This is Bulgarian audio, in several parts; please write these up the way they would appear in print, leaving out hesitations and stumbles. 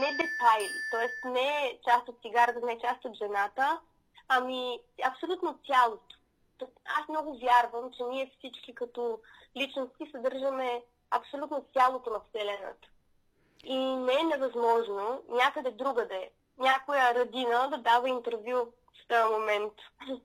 не детайли, т.е. не част от цигарата, не част от жената, ами абсолютно цялото. Аз много вярвам, че ние всички като личности съдържаме абсолютно цялото на Вселената. И не е невъзможно някъде другаде, някоя родина да дава интервю в този момент.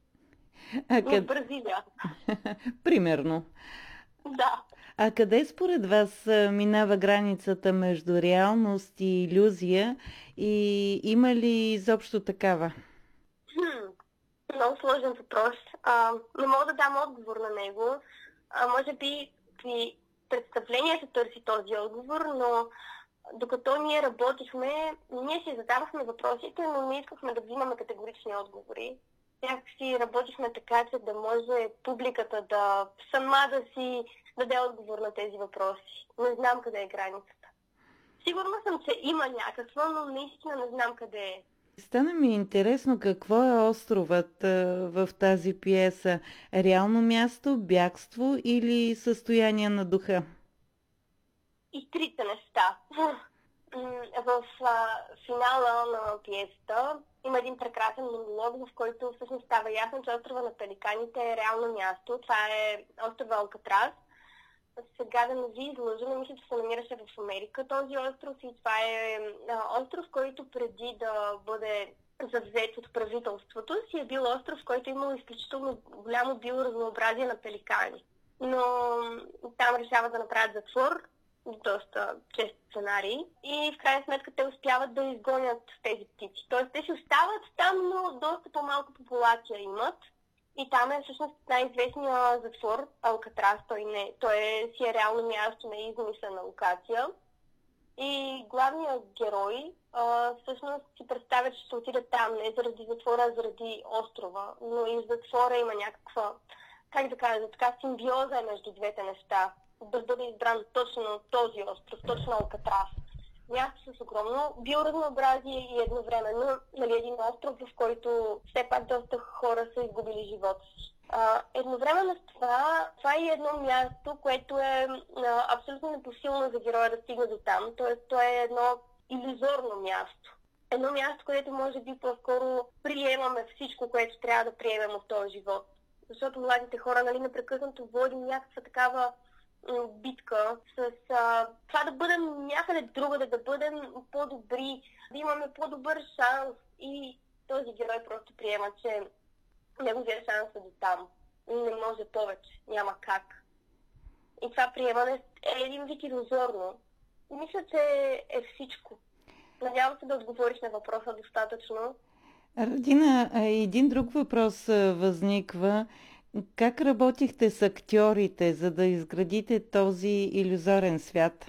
В Бразилия. Примерно. Да. А къде според вас минава границата между реалност и илюзия и има ли изобщо такава? Много сложен въпрос. Не мога да дам отговор на него. Може би при представление се търси този отговор, но докато ние работихме, ние си задавахме въпросите, но не искахме да взимаме категорични отговори. Някакси работихме така, че да може публиката да сама да си даде отговор на тези въпроси. Не знам къде е границата. Сигурна съм, че има някаква, но наистина не знам къде е. Стана ми интересно какво е островът в тази пиеса. Реално място, бягство или състояние на духа? И трите неща. В финала на пиесата има един прекрасен монолог, в който всъщност става ясно, че острова на Пеликаните е реално място. Това е острова Алкатрас. Сега да не ви излъжа, но мисля, че се намираше в Америка този остров и това е остров, който преди да бъде завзет от правителството си е бил остров, който е имал изключително голямо биоразнообразие на пеликани. Но там решават да направят затвор, доста чест сценарий, и в крайна сметка те успяват да изгонят тези птици. Тоест те си остават там, но доста по-малко популация имат. И там е всъщност най-известният затвор Алкатрас. Той си е реално място на измислена локация. И главният герой всъщност си представя, че ще отиде там не заради затвора, а заради острова. Но и в затвора има някаква, как да кажа, така симбиоза между двете неща. Да бъде избран точно този остров, точно Алкатрас. Място с огромно биоразнообразие и едновременно един остров, в който все пак доста хора са изгубили живота си. Едновременно с това е едно място, което е абсолютно непосилно за героя да стигне до там. Тоест, то е едно илюзорно място. Едно място, където може би по-скоро приемаме всичко, което трябва да приемем от този живот. Защото младите хора непрекъснато водим някаква такава битка с това да бъдем някъде другаде, да бъдем по-добри, да имаме по-добър шанс, и този герой просто приема, че неговия шанс е до там. Не може повече, няма как. И това приемане е един вид илюзорно. Мисля, че е всичко. Надявам се да отговориш на въпроса достатъчно. Радина, един друг въпрос възниква. Как работихте с актьорите, за да изградите този илюзорен свят?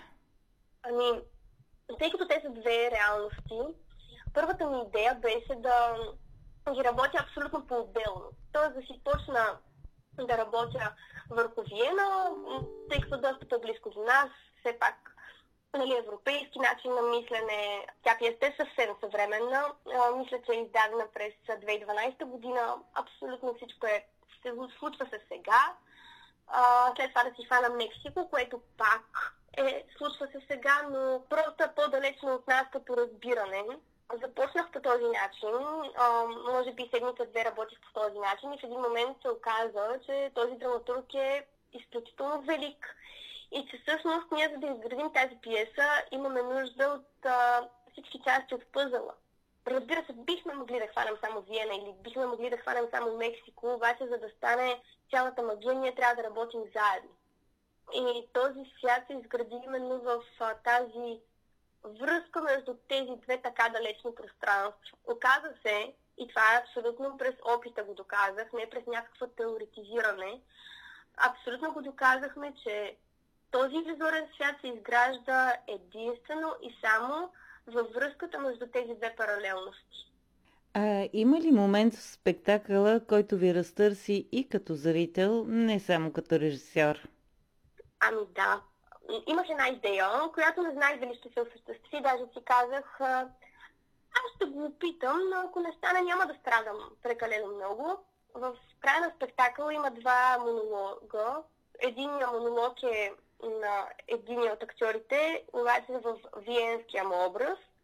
Тъй като те са две реалности, първата ми идея беше да ги работя абсолютно по-отделно. Тоест да си почна да работя върху Виена, тъй като доста по-близко до нас, все пак европейски начин на мислене. Тя пиеста е съвсем съвременна. Мисля, че е издадена през 2012 година. Абсолютно всичко случва се сега. След това да си хвана Мексико, което пак случва се сега, но просто е по-далечно от нас като разбиране. Започнах по този начин, може би седмица две работих по този начин и в един момент се оказа, че този драматург е изключително велик и че всъщност ние, за да изградим тази пиеса, имаме нужда от всички части от пъзела. Разбира се, бихме могли да хванем само Виена или бихме могли да хванем само Мексико, обаче за да стане цялата магия, ние трябва да работим заедно. И този свят се изгради именно в тази връзка между тези две така далечни пространства. Оказа се, и това е абсолютно през опита го доказах, не през някакво теоретизиране, абсолютно го доказахме, че този визуален свят се изгражда единствено и само във връзката между тези две паралелности. Има ли момент в спектакъла, който ви разтърси и като зрител, не само като режисьор? Да. Имах една идея, която не знаех дали ще се осъществи. Даже си казах, аз ще го опитам, но ако не стане, няма да страдам прекалено много. В края на спектакъла има два монолога. Единият монолог е на единия от актьорите, обаче в виенския му образ.